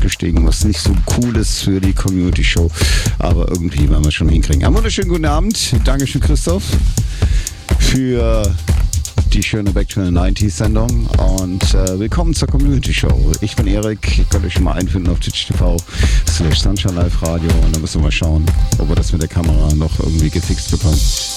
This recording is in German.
bestätigen, was nicht so cool ist für die Community-Show. Aber irgendwie werden wir es schon hinkriegen. Einen wunderschönen guten Abend. Dankeschön, Christoph, für die schöne Back to the 90s Sendung und willkommen zur Community Show. Ich bin Erik, ihr könnt euch schon mal einfinden auf twitch.tv/Sunshine Live Radio und dann müssen wir mal schauen, ob wir das mit der Kamera noch irgendwie gefixt bekommen.